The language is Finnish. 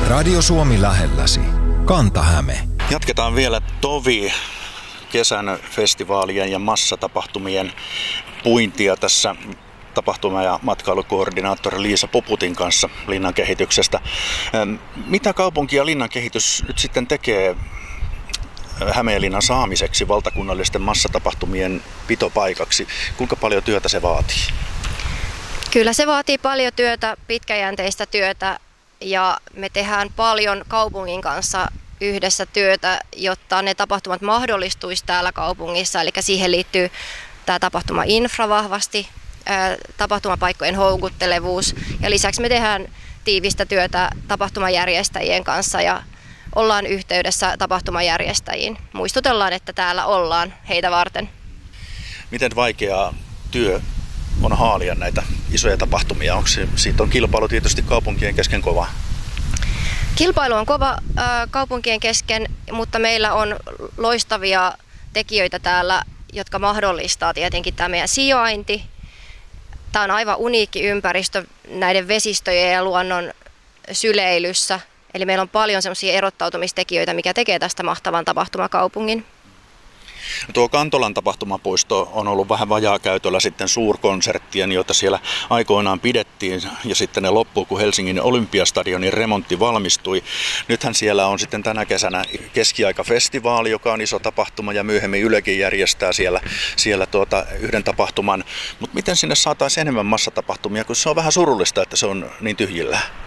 Radio Suomi lähelläsi. Kanta-Häme. Jatketaan vielä tovi kesän festivaalien ja massatapahtumien puintia tässä tapahtuma- ja matkailukoordinaattori Liisa Puputin kanssa linnan kehityksestä. Mitä kaupunki ja linnan kehitys nyt sitten tekee Hämeenlinnan saamiseksi valtakunnallisten massatapahtumien pitopaikaksi? Kuinka paljon työtä se vaatii? Kyllä se vaatii paljon työtä, pitkäjänteistä työtä, ja me tehdään paljon kaupungin kanssa yhdessä työtä, jotta ne tapahtumat mahdollistuisi täällä kaupungissa. Eli siihen liittyy tämä tapahtuma-infra vahvasti, tapahtumapaikkojen houkuttelevuus, ja lisäksi me tehdään tiivistä työtä tapahtumajärjestäjien kanssa ja ollaan yhteydessä tapahtumajärjestäjiin. Muistutellaan, että täällä ollaan heitä varten. Miten vaikeaa työ on haalia näitä isoja tapahtumia? Siitä on kilpailu tietysti kaupunkien kesken kova? Kilpailu on kova kaupunkien kesken, mutta meillä on loistavia tekijöitä täällä, jotka mahdollistaa tietenkin tämä meidän sijainti. Tämä on aivan uniikki ympäristö näiden vesistöjen ja luonnon syleilyssä. Eli meillä on paljon sellaisia erottautumistekijöitä, mikä tekee tästä mahtavan tapahtumakaupungin. Tuo Kantolan tapahtumapuisto on ollut vähän vajaakäytöllä sitten suurkonserttien, joita siellä aikoinaan pidettiin, ja sitten ne loppuu, kun Helsingin Olympiastadionin remontti valmistui. Nythän siellä on sitten tänä kesänä keskiaikafestivaali, joka on iso tapahtuma, ja myöhemmin Ylekin järjestää siellä yhden tapahtuman. Mutta miten sinne saataisiin enemmän massatapahtumia, kun se on vähän surullista, että se on niin tyhjillä?